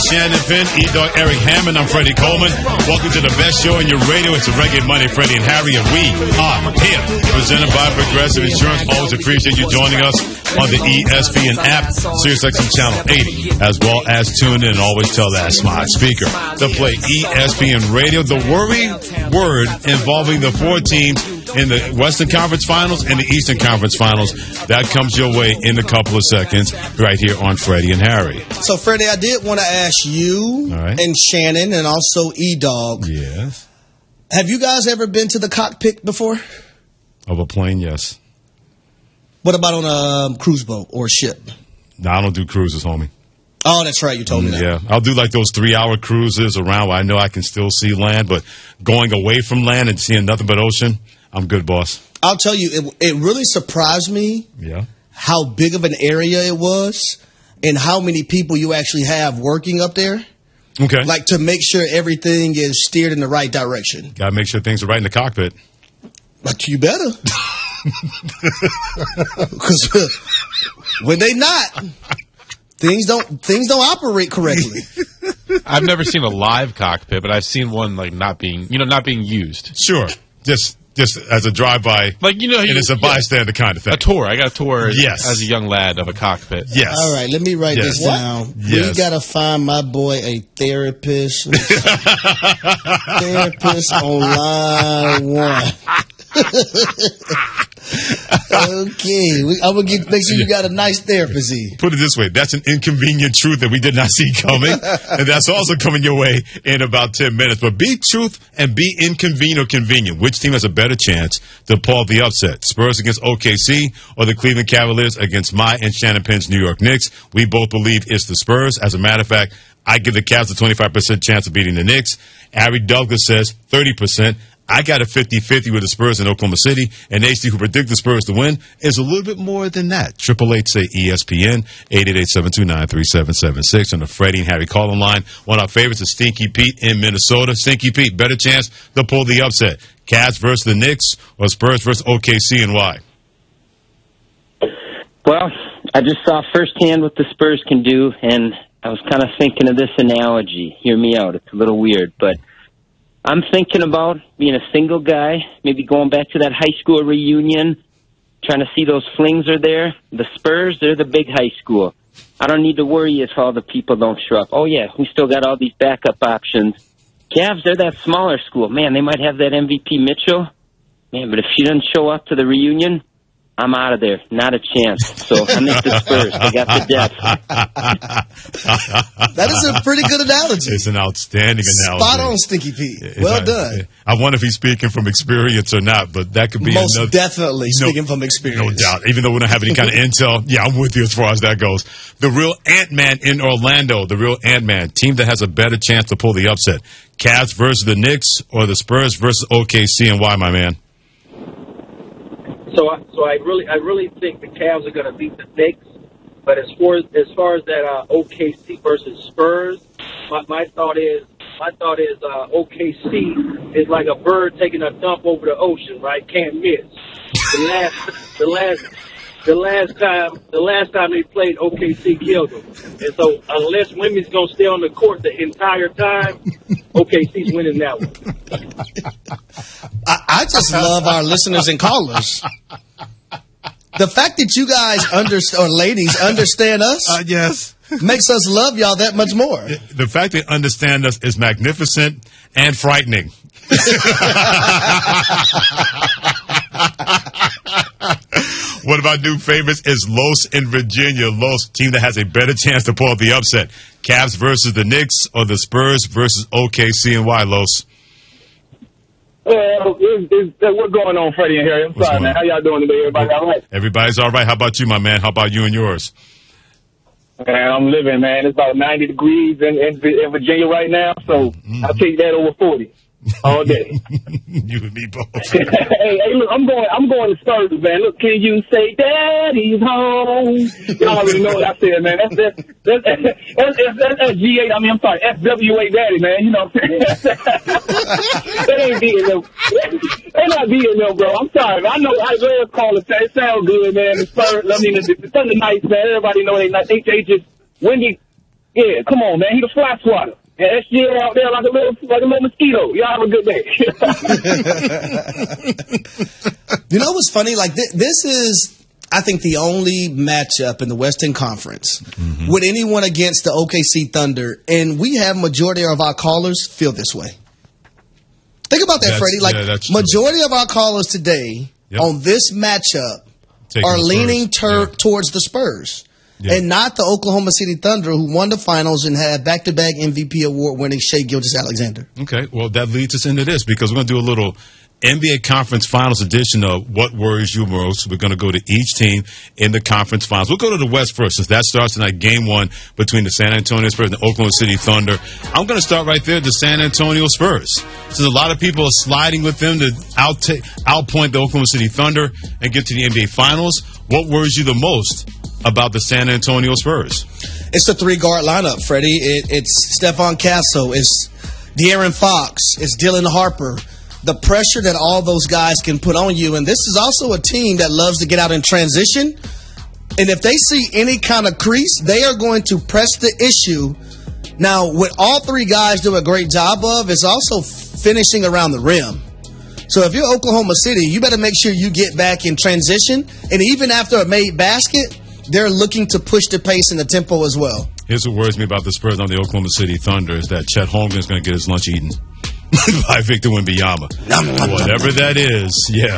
Shannon Penn, E-Dog, Eric Hammond. I'm Freddie Coleman. Welcome to the best show in your radio. It's a Reggae Monday, Freddie and Harry, and we are here. Presented by Progressive Insurance. Always appreciate you joining us on the ESPN app, SiriusXM Channel 80, as well as tune in and always tell that smart speaker to play ESPN Radio. The worry word involving the 4 teams in the Western Conference Finals and the Eastern Conference Finals. That comes your way in a couple of seconds right here on Freddie and Harry. So, Freddie, I did want to ask you and Shannon and also E-Dog. Yes. Have you guys ever been to the cockpit before? Of a plane, yes. What about on a cruise boat or ship? No, I don't do cruises, homie. Oh, that's right. You told me that. Yeah. I'll do like those 3-hour cruises around where I know I can still see land, but going away from land and seeing nothing but ocean, I'm good, boss. I'll tell you, it really surprised me how big of an area it was and how many people you actually have working up there. Okay. Like to make sure everything is steered in the right direction. Got to make sure things are right in the cockpit. But you better. Because when they not, things don't operate correctly. I've never seen a live cockpit, but I've seen one like not being used. Sure. Just as a drive-by, like and it's a bystander kind of thing. A tour. I got a tour as a young lad of a cockpit. Yes. All right, let me write this down. Yes. We got to find my boy a therapist. Therapist on line 1. Okay, I'm gonna make sure you got a nice therapist. Put it this way: that's an inconvenient truth that we did not see coming, and that's also coming your way in about 10 minutes. But be truth and be inconvenient or convenient. Which team has a better chance to pull the upset? Spurs against OKC or the Cleveland Cavaliers against my and Shannon Penn's New York Knicks? We both believe it's the Spurs. As a matter of fact, I give the Cavs a 25% chance of beating the Knicks. Ari Douglas says 30%. I got a 50-50 with the Spurs in Oklahoma City, and AC, who predict the Spurs to win, is a little bit more than that. 888-SAY-ESPN, 888-729-3776 on the Freddie and Harry calling line. One of our favorites is Stinky Pete in Minnesota. Stinky Pete, better chance to pull the upset. Cavs versus the Knicks or Spurs versus OKC, and why? Well, I just saw firsthand what the Spurs can do, and I was kind of thinking of this analogy. Hear me out. It's a little weird, but I'm thinking about being a single guy, maybe going back to that high school reunion, trying to see those flings are there. The Spurs, they're the big high school. I don't need to worry if all the people don't show up. Oh, yeah, we still got all these backup options. Cavs, they're that smaller school. Man, they might have that MVP Mitchell. Man, but if she doesn't show up to the reunion, I'm out of there. Not a chance. So I miss the Spurs. They got the depth. That is a pretty good analogy. It's an outstanding analogy. Spot on, Stinky Pete. Well done. I wonder if he's speaking from experience or not, but that could be most definitely speaking from experience. No doubt. Even though we don't have any kind of intel, yeah, I'm with you as far as that goes. The real Ant-Man in Orlando, the real Ant-Man, team that has a better chance to pull the upset. Cavs versus the Knicks or the Spurs versus OKC, and why, my man? So I really think the Cavs are going to beat the Knicks. But as far as that OKC versus Spurs, my thought is OKC is like a bird taking a dump over the ocean, right? Can't miss. The last time they played, OKC killed them. And so unless women's gonna stay on the court the entire time, OKC's winning that one. I just love our listeners and callers. The fact that you guys ladies understand us, yes, makes us love y'all that much more. The fact they understand us is magnificent and frightening. One of our new favorites is Los in Virginia. Los, team that has a better chance to pull the upset. Cavs versus the Knicks or the Spurs versus OKC, and why, Los? What's going on, Freddie and Harry? I'm sorry, man. How y'all doing today? Everybody all right? Everybody's all right. How about you, my man? How about you and yours? Man, I'm living, man. It's about 90 degrees in Virginia right now, so I'll take that over 40 all day. You and me both. hey, look, I'm going to Spurs, man. Look, can you say Daddy's home? Y'all already know what I said, man. That's G8. I mean, I'm sorry, FWA Daddy, man. You know what I'm saying? That ain't beating them. They're not beating them, bro. I'm sorry, man. I know I love calling. It sounds good, man. The Spurs, I mean, it's something nice, man. Everybody know they just when you Yeah, come on, man. He the fly swatter. And SGA out there like a little mosquito. Y'all have a good day. You know what's funny? Like, this is, I think, the only matchup in the Western Conference with anyone against the OKC Thunder. And we have majority of our callers feel this way. Think about that, Freddie. Like, majority of our callers today on this matchup are leaning towards the Spurs. And not the Oklahoma City Thunder, who won the finals and had back-to-back MVP award-winning Shai Gilgeous-Alexander. Okay, well, that leads us into this because we're going to do a little NBA Conference Finals edition of What Worries You Most. We're going to go to each team in the Conference Finals. We'll go to the West first, since that starts tonight, Game 1 between the San Antonio Spurs and the Oklahoma City Thunder. I'm going to start right there, the San Antonio Spurs. Since a lot of people are sliding with them to outpoint the Oklahoma City Thunder and get to the NBA Finals, what worries you the most about the San Antonio Spurs? It's the three-guard lineup, Freddie. It's Stephon Castle. It's De'Aaron Fox. It's Dylan Harper. The pressure that all those guys can put on you. And this is also a team that loves to get out in transition. And if they see any kind of crease, they are going to press the issue. Now, what all three guys do a great job of is also finishing around the rim. So if you're Oklahoma City, you better make sure you get back in transition. And even after a made basket, they're looking to push the pace and the tempo as well. Here's what worries me about the Spurs on the Oklahoma City Thunder is that Chet Holmgren is going to get his lunch eaten by Victor Wembanyama. Whatever that is,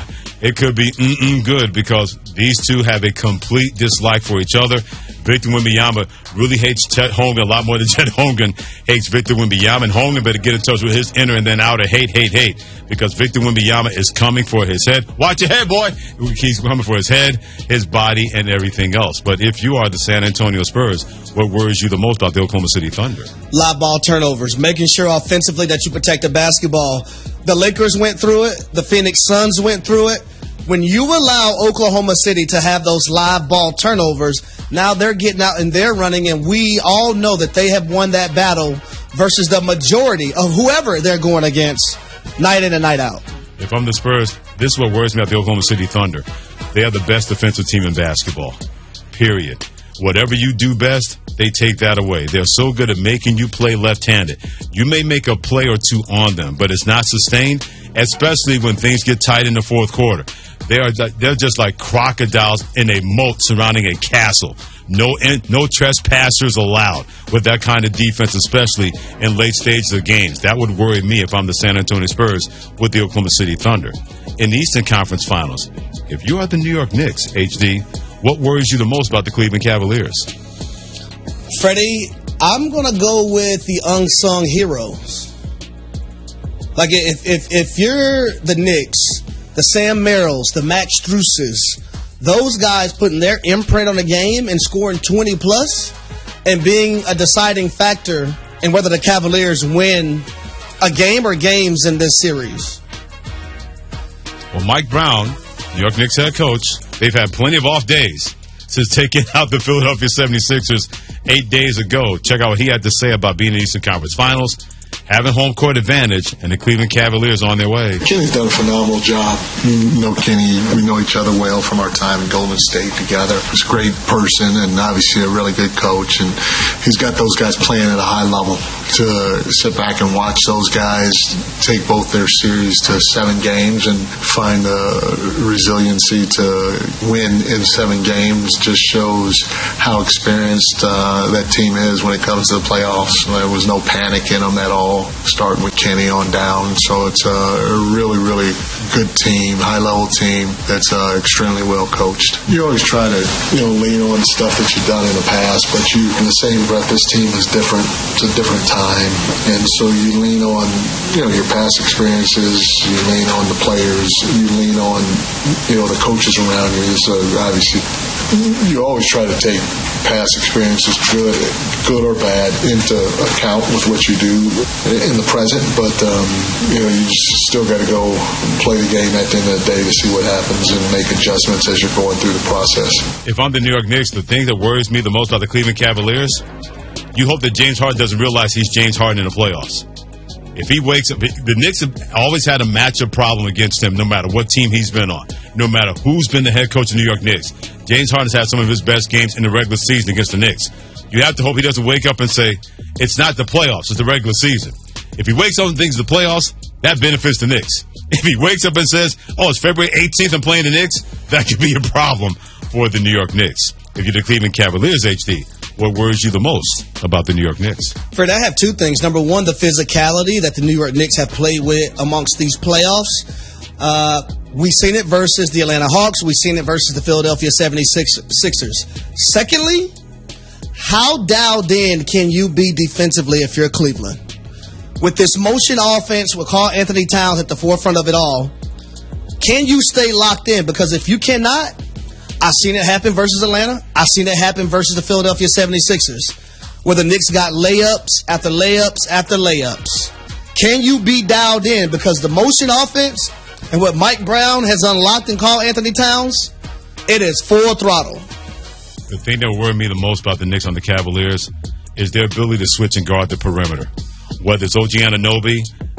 it could be good because these two have a complete dislike for each other. Victor Wembanyama really hates Chet Holmgren a lot more than Chet Holmgren hates Victor Wembanyama. And Holmgren better get in touch with his inner and then outer hate. Because Victor Wembanyama is coming for his head. Watch your head, boy. He's coming for his head, his body, and everything else. But if you are the San Antonio Spurs, what worries you the most about the Oklahoma City Thunder? Live ball turnovers, making sure offensively that you protect the basketball. The Lakers went through it. The Phoenix Suns went through it. When you allow Oklahoma City to have those live ball turnovers, now they're getting out and they're running, and we all know that they have won that battle versus the majority of whoever they're going against night in and night out. If I'm the Spurs, this is what worries me about the Oklahoma City Thunder. They are the best defensive team in basketball, period. Whatever you do best, they take that away. They're so good at making you play left-handed. You may make a play or two on them, but it's not sustained, especially when things get tight in the fourth quarter. They're just like crocodiles in a moat surrounding a castle. No trespassers allowed with that kind of defense, especially in late stages of games. That would worry me if I'm the San Antonio Spurs with the Oklahoma City Thunder. In the Eastern Conference Finals, if you are the New York Knicks, HD, what worries you the most about the Cleveland Cavaliers? Freddie, I'm going to go with the unsung heroes. Like, if you're the Knicks, the Sam Merrills, the Max Struses, those guys putting their imprint on the game and scoring 20-plus and being a deciding factor in whether the Cavaliers win a game or games in this series. Well, Mike Brown, New York Knicks head coach, they've had plenty of off days since taking out the Philadelphia 76ers 8 days ago. Check out what he had to say about being in the Eastern Conference Finals, having home court advantage, and the Cleveland Cavaliers on their way. Kenny's done a phenomenal job. You know Kenny. We know each other well from our time in Golden State together. He's a great person and obviously a really good coach. And he's got those guys playing at a high level. To sit back and watch those guys take both their series to 7 games and find the resiliency to win in 7 games just shows how experienced that team is when it comes to the playoffs. There was no panic in them at all, starting with Kenny on down. So it's a really, really good team, high-level team that's extremely well coached. You always try to, lean on stuff that you've done in the past, but in the same breath, this team is different. It's a different time. And so you lean on, your past experiences, you lean on the players, you lean on, the coaches around you. So obviously, you always try to take past experiences, good or bad, into account with what you do in the present. But, you still got to go play the game at the end of the day to see what happens and make adjustments as you're going through the process. If I'm the New York Knicks, the thing that worries me the most about the Cleveland Cavaliers, you hope that James Harden doesn't realize he's James Harden in the playoffs. If he wakes up, the Knicks have always had a matchup problem against him no matter what team he's been on, no matter who's been the head coach of the New York Knicks. James Harden's had some of his best games in the regular season against the Knicks. You have to hope he doesn't wake up and say, it's not the playoffs, it's the regular season. If he wakes up and thinks it's the playoffs, that benefits the Knicks. If he wakes up and says, oh, it's February 18th, I'm playing the Knicks, that could be a problem for the New York Knicks. If you're the Cleveland Cavaliers, HD, what worries you the most about the New York Knicks? Fred, I have two things. Number one, the physicality that the New York Knicks have played with amongst these playoffs. We've seen it versus the Atlanta Hawks. We've seen it versus the Philadelphia 76ers. Secondly, how dialed in can you be defensively if you're Cleveland? With this motion offense with Karl Anthony Towns at the forefront of it all, can you stay locked in? Because if you cannot, I've seen it happen versus Atlanta. I've seen it happen versus the Philadelphia 76ers, where the Knicks got layups after layups after layups. Can you be dialed in? Because the motion offense and what Mike Brown has unlocked in Karl Anthony Towns, it is full throttle. The thing that worried me the most about the Knicks on the Cavaliers is their ability to switch and guard the perimeter. Whether it's OG Anunoby,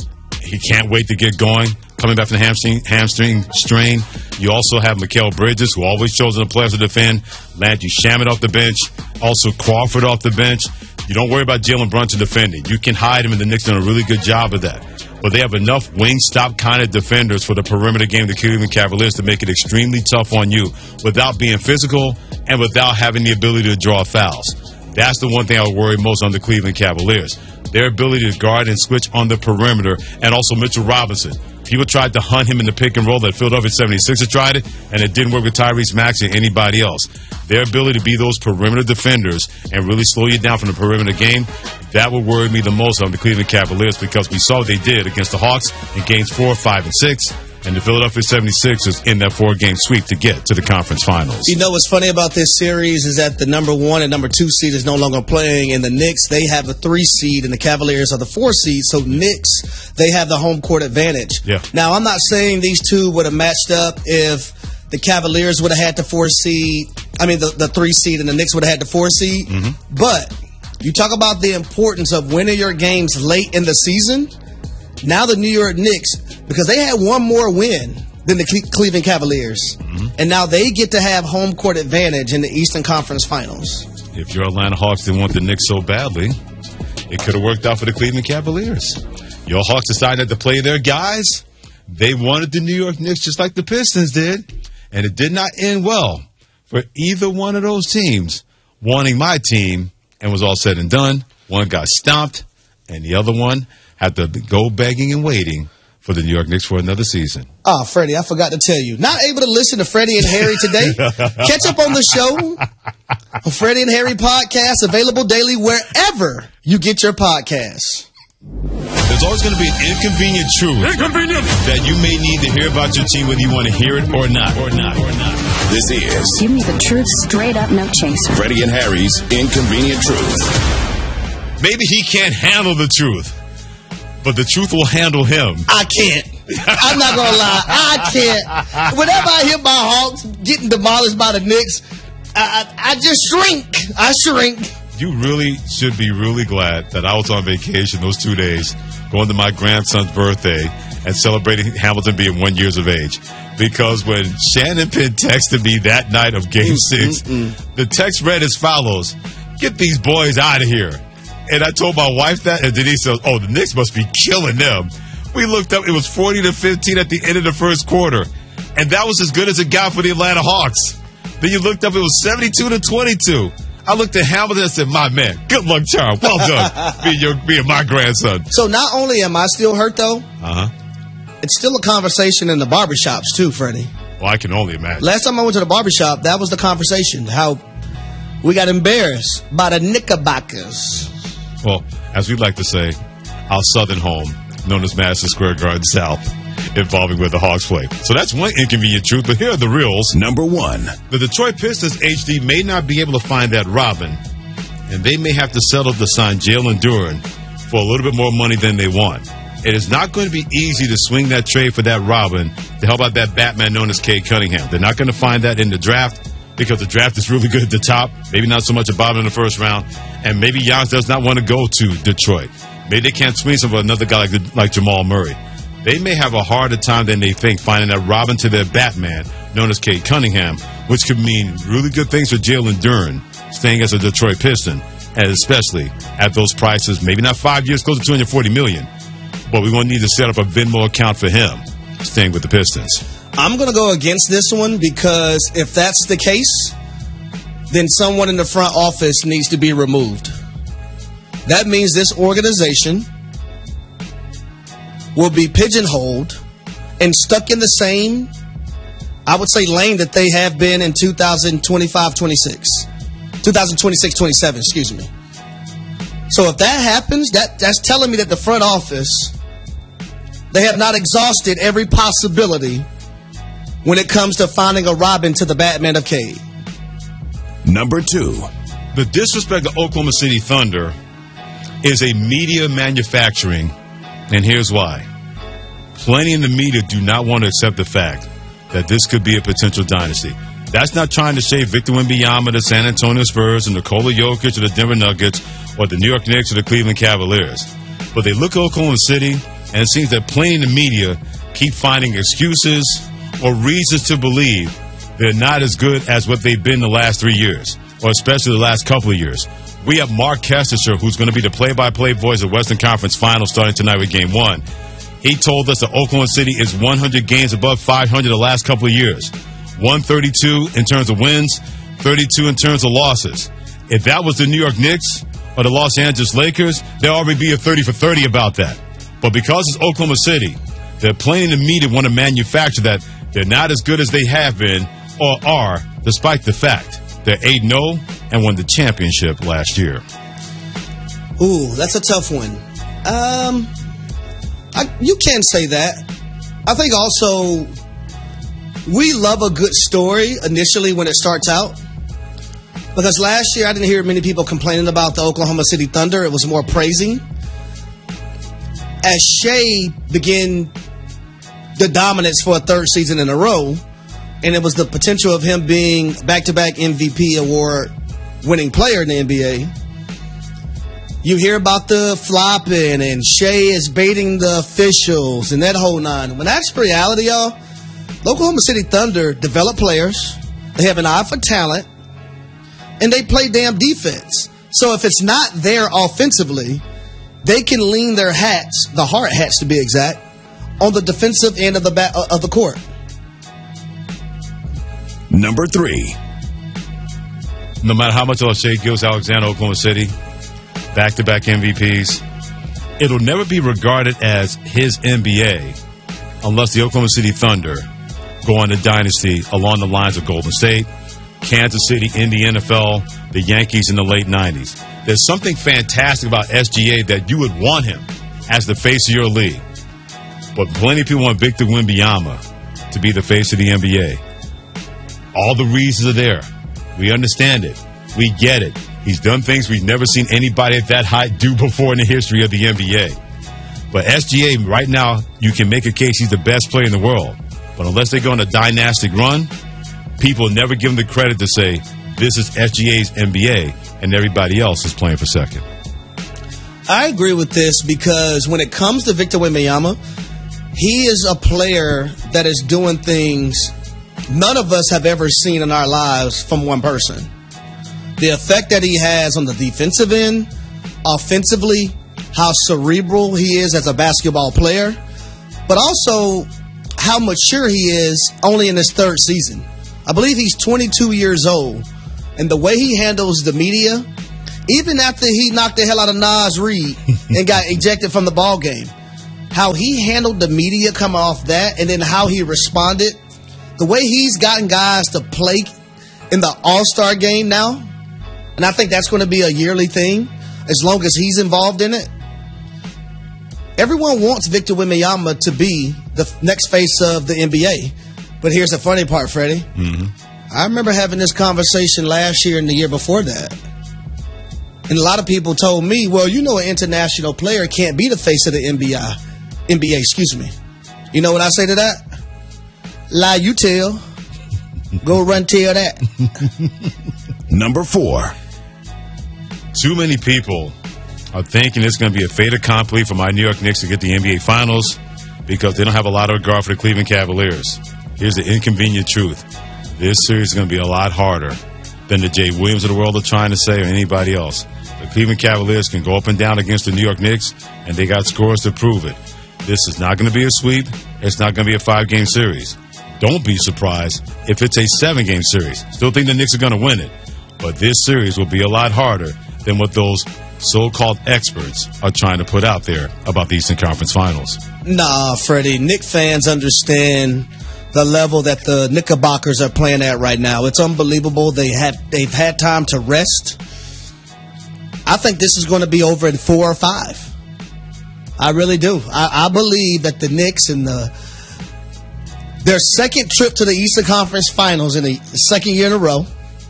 he can't wait to get going, coming back from the hamstring strain. You also have Mikal Bridges, who always shows in the playoffs to defend. Landry Shamet off the bench. Also Crawford off the bench. You don't worry about Jalen Brunson defending. You can hide him, and the Knicks done a really good job of that. But they have enough wing stop kind of defenders for the perimeter game, the Cleveland Cavaliers, to make it extremely tough on you without being physical and without having the ability to draw fouls. That's the one thing I would worry most on the Cleveland Cavaliers. Their ability to guard and switch on the perimeter, and also Mitchell Robinson. People tried to hunt him in the pick and roll that Philadelphia 76ers tried it, and it didn't work with Tyrese Maxey or anybody else. Their ability to be those perimeter defenders and really slow you down from the perimeter game, that would worry me the most on the Cleveland Cavaliers, because we saw what they did against the Hawks in games 4, 5, and 6. And the Philadelphia 76ers in that 4-game sweep to get to the conference finals. You know what's funny about this series is that the number 1 and number 2 seed is no longer playing, and the Knicks, they have the 3 seed, and the Cavaliers are the 4 seed. So Knicks, they have the home court advantage. Yeah. Now, I'm not saying these two would have matched up if the Cavaliers would have had the 4 seed. I mean, the 3 seed, and the Knicks would have had the 4 seed. Mm-hmm. But you talk about the importance of winning your games late in the season. Now the New York Knicks, because they had one more win than the Cleveland Cavaliers. Mm-hmm. And now they get to have home court advantage in the Eastern Conference Finals. If your Atlanta Hawks didn't want the Knicks so badly, it could have worked out for the Cleveland Cavaliers. Your Hawks decided to play their guys. They wanted the New York Knicks just like the Pistons did. And it did not end well for either one of those teams wanting my team, and was all said and done. One got stomped, and the other one had to go begging and waiting for the New York Knicks for another season. Oh, Freddie, I forgot to tell you. Not able to listen to Freddie and Harry today? Catch up on the show. Freddie and Harry podcast, available daily wherever you get your podcasts. There's always going to be an inconvenient truth that you may need to hear about your team, whether you want to hear it or not. This is Give Me the Truth Straight Up, No Chaser. Freddie and Harry's Inconvenient Truth. Maybe he can't handle the truth, but the truth will handle him. I can't. I'm not going to lie. I can't. Whenever I hear my Hawks getting demolished by the Knicks, I just shrink. I shrink. You really should be really glad that I was on vacation those 2 days, going to my grandson's birthday and celebrating Hamilton being 1 year of age. Because when Shannon Penn texted me that night of Game 6, the text read as follows: "Get these boys out of here." And I told my wife that, and Denise said, "Oh, the Knicks must be killing them." We looked up, it was 40-15 at the end of the first quarter. And that was as good as it got for the Atlanta Hawks. Then you looked up, it was 72-22. I looked at Hamilton and said, "My man, good luck, Charles. Well done, being my grandson." So not only am I still hurt, though, it's still a conversation in the barbershops, too, Freddie. Well, I can only imagine. Last time I went to the barbershop, that was the conversation, how we got embarrassed by the Knickerbockers. Well, as we like to say, our southern home, known as Madison Square Garden South, involving where the Hawks play. So that's one inconvenient truth, but here are the reals. Number 1. The Detroit Pistons, HD, may not be able to find that Robin, and they may have to settle to sign Jalen Duren for a little bit more money than they want. It is not going to be easy to swing that trade for that Robin to help out that Batman known as Cade Cunningham. They're not going to find that in the draft, because the draft is really good at the top. Maybe not so much a bottom in the first round. And maybe Giannis does not want to go to Detroit. Maybe they can't swing some for another guy like Jamal Murray. They may have a harder time than they think finding that Robin to their Batman, known as Cade Cunningham, which could mean really good things for Jalen Duren, staying as a Detroit Piston. and especially at those prices. Maybe not 5 years, close to $240 million, but we're going to need to set up a Venmo account for him, staying with the Pistons. I'm going to go against this one because if that's the case, then someone in the front office needs to be removed. That means this organization will be pigeonholed and stuck in the same, I would say, lane that they have been in 2025-26. 2026-27, excuse me. So if that happens, that's telling me that the front office, they have not exhausted every possibility when it comes to finding a Robin to the Batman of Cade. Number 2. The disrespect of Oklahoma City Thunder is a media manufacturing, and here's why. Plenty in the media do not want to accept the fact that this could be a potential dynasty. That's not trying to shave Victor Wembanyama, the San Antonio Spurs, and Nikola Jokic, or the Denver Nuggets, or the New York Knicks, or the Cleveland Cavaliers. But they look at Oklahoma City, and it seems that plenty in the media keep finding excuses or reasons to believe they're not as good as what they've been the last 3 years, or especially the last couple of years. We have Mark Kestecher, who's going to be the play-by-play voice of the Western Conference Finals starting tonight with Game 1. He told us that Oklahoma City is 100 games above 500 the last couple of years. 132 in terms of wins, 32 in terms of losses. If that was the New York Knicks or the Los Angeles Lakers, there'd already be a 30 for 30 about that. But because it's Oklahoma City, they're playing in the media want to manufacture that they're not as good as they have been or are, despite the fact they're 8-0 and won the championship last year. Ooh, that's a tough one. You can say that. I think also we love a good story initially when it starts out. Because last year I didn't hear many people complaining about the Oklahoma City Thunder. It was more praising. As Shea began the dominance for a third season in a row, and it was the potential of him being back-to-back MVP award winning player in the NBA, you hear about the flopping and Shea is baiting the officials and that whole nine. When that's reality, y'all, the Oklahoma City Thunder develop players, they have an eye for talent, and they play damn defense. So if it's not there offensively, they can lean their hats, the hard hats to be exact, on the defensive end of the court. Number 3. No matter how much Shea Gilgeous-Alexander, Oklahoma City, back-to-back MVPs, it'll never be regarded as his NBA unless the Oklahoma City Thunder go on a dynasty along the lines of Golden State, Kansas City in the NFL, the Yankees in the late 90s. There's something fantastic about SGA that you would want him as the face of your league. But plenty of people want Victor Wembanyama to be the face of the NBA. All the reasons are there. We understand it. We get it. He's done things we've never seen anybody at that height do before in the history of the NBA. But SGA, right now, you can make a case he's the best player in the world. But unless they go on a dynastic run, people never give him the credit to say, this is SGA's NBA, and everybody else is playing for second. I agree with this because when it comes to Victor Wembanyama, he is a player that is doing things none of us have ever seen in our lives from one person. The effect that he has on the defensive end, offensively, how cerebral he is as a basketball player, but also how mature he is only in his third season. I believe he's 22 years old, and the way he handles the media, even after he knocked the hell out of Naz Reid and got ejected from the ball game, how he handled the media coming off that, and then how he responded, the way he's gotten guys to play in the All-Star game now, and I think that's going to be a yearly thing as long as he's involved in it. Everyone wants Victor Wembanyama to be the next face of the NBA. But here's the funny part, Freddie. Mm-hmm. I remember having this conversation last year and the year before that. And a lot of people told me, well, you know, an international player can't be the face of the NBA, excuse me. You know what I say to that? Lie you tell. Go run tell that. Number 4. Too many people are thinking it's going to be a fait accompli for my New York Knicks to get the NBA Finals because they don't have a lot of regard for the Cleveland Cavaliers. Here's the inconvenient truth. This series is going to be a lot harder than the Jay Williams of the world are trying to say or anybody else. The Cleveland Cavaliers can go up and down against the New York Knicks, and they got scores to prove it. This is not going to be a sweep. It's not going to be a 5-game series. Don't be surprised if it's a 7-game series. Still think the Knicks are going to win it. But this series will be a lot harder than what those so-called experts are trying to put out there about the Eastern Conference Finals. Nah, Freddie. Knick fans understand the level that the Knickerbockers are playing at right now. It's unbelievable. They've had time to rest. I think this is going to be over in 4 or 5. I really do. I believe that the Knicks in their second trip to the Eastern Conference Finals in the second year in a row,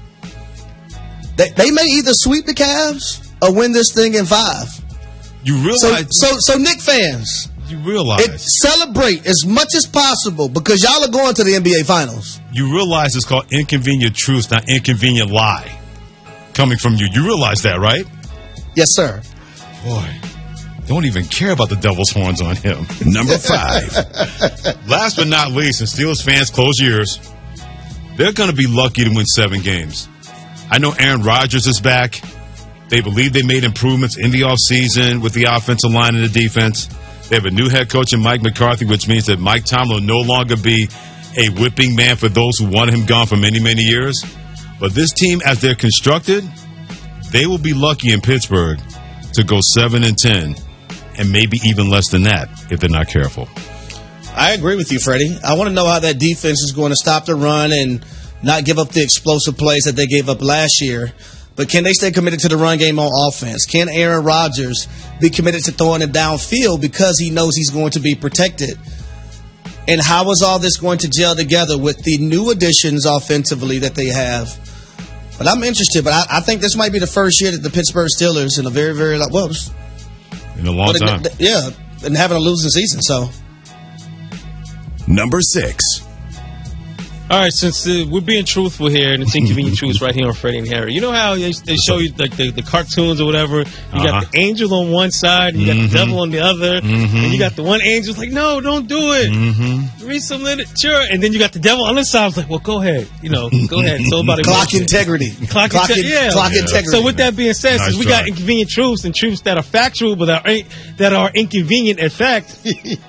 they may either sweep the Cavs or win this thing in 5. You realize... So Knick fans... You realize... Celebrate as much as possible because y'all are going to the NBA Finals. You realize it's called inconvenient truth, not inconvenient lie. Coming from you. You realize that, right? Yes, sir. Boy, don't even care about the devil's horns on him. Number 5. Last but not least, and Steelers fans, close your ears. They're going to be lucky to win 7 games. I know Aaron Rodgers is back. They believe they made improvements in the offseason with the offensive line and the defense. They have a new head coach in Mike McCarthy, which means that Mike Tomlin will no longer be a whipping man for those who wanted him gone for many, many years. But this team, as they're constructed, they will be lucky in Pittsburgh to go 7-10, and maybe even less than that if they're not careful. I agree with you, Freddie. I want to know how that defense is going to stop the run and not give up the explosive plays that they gave up last year. But can they stay committed to the run game on offense? Can Aaron Rodgers be committed to throwing it downfield because he knows he's going to be protected? And how is all this going to gel together with the new additions offensively that they have? But I'm interested. But I think this might be the first year that the Pittsburgh Steelers in a very, very in a long time. Yeah, and having a losing season. So Number 6. All right, since we're being truthful here, and it's inconvenient truths right here on Freddie and Harry. You know how they show you like the cartoons or whatever? You got the angel on one side, and you got the devil on the other, and you got the one angel like, no, don't do it. Read some literature, and then you got the devil on the side. I was like, well, go ahead, go ahead. It's all about clock integrity. Clock integrity. So with that being said, since we got inconvenient truths and truths that are factual but that are inconvenient in fact.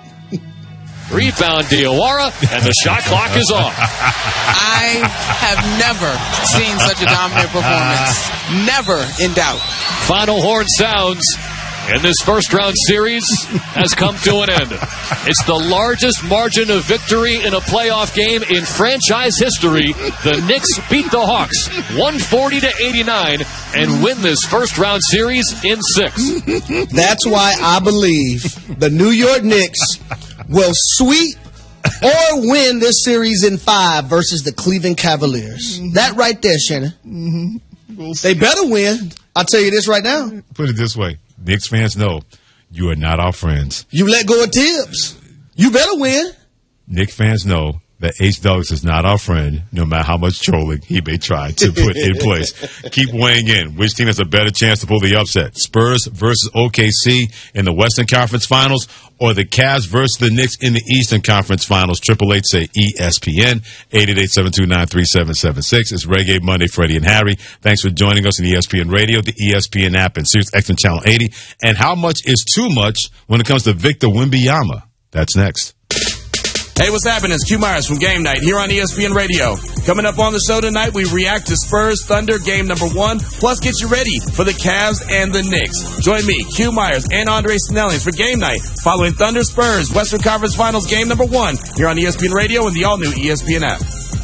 Rebound Diawara, and the shot clock is off. I have never seen such a dominant performance. Never in doubt. Final horn sounds, and this first-round series has come to an end. It's the largest margin of victory in a playoff game in franchise history. The Knicks beat the Hawks 140-89 and win this first-round series in 6. That's why I believe the New York Knicks will sweep or win this series in 5 versus the Cleveland Cavaliers. That right there, Shannon. They better win. I'll tell you this right now. Put it this way. Knicks fans know you are not our friends. You let go of Tibbs. You better win. Knicks fans know that H. Douglas is not our friend, no matter how much trolling he may try to put in place. Keep weighing in. Which team has a better chance to pull the upset? Spurs versus OKC in the Western Conference Finals, or the Cavs versus the Knicks in the Eastern Conference Finals? 888 say ESPN, 888-729-3776. It's Reggae Monday, Freddie and Harry. Thanks for joining us on ESPN Radio, the ESPN app, and Sirius XM Channel 80. And how much is too much when it comes to Victor Wembanyama? That's next. Hey, what's happening? It's Q Myers from Game Night here on ESPN Radio. Coming up on the show tonight, we react to Spurs Thunder game number 1, plus get you ready for the Cavs and the Knicks. Join me, Q Myers, and Andre Snellings for Game Night following Thunder Spurs Western Conference Finals game number 1 here on ESPN Radio and the all-new ESPN app.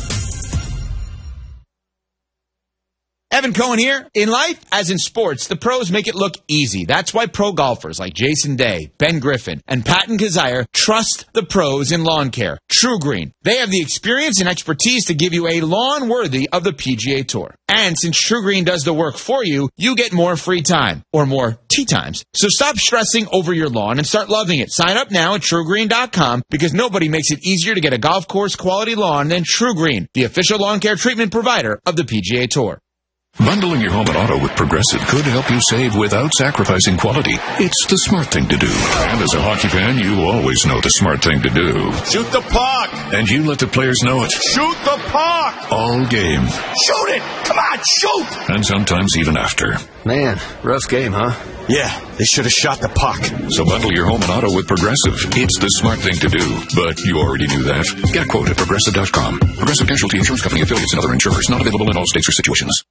Evan Cohen here. In life, as in sports, the pros make it look easy. That's why pro golfers like Jason Day, Ben Griffin, and Patton Kazire trust the pros in lawn care. True Green. They have the experience and expertise to give you a lawn worthy of the PGA Tour. And since True Green does the work for you, you get more free time, or more tee times. So stop stressing over your lawn and start loving it. Sign up now at TrueGreen.com because nobody makes it easier to get a golf course quality lawn than True Green, the official lawn care treatment provider of the PGA Tour. Bundling your home and auto with Progressive could help you save without sacrificing quality. It's the smart thing to do. And as a hockey fan, you always know the smart thing to do. Shoot the puck! And you let the players know it. Shoot the puck! All game. Shoot it! Come on, shoot! And sometimes even after. Man, rough game, huh? Yeah, they should have shot the puck. So bundle your home and auto with Progressive. It's the smart thing to do. But you already knew that. Get a quote at Progressive.com. Progressive Casualty Insurance Company affiliates and other insurers. Not available in all states or situations.